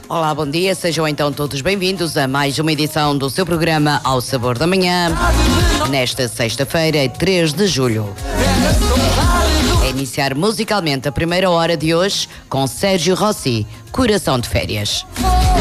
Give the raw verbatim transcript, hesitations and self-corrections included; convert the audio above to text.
Olá, bom dia, sejam então todos bem-vindos a mais uma edição do seu programa Ao Sabor da Manhã, nesta sexta-feira, três de julho. A iniciar musicalmente a primeira hora de hoje com Sérgio Rossi, Coração de Férias.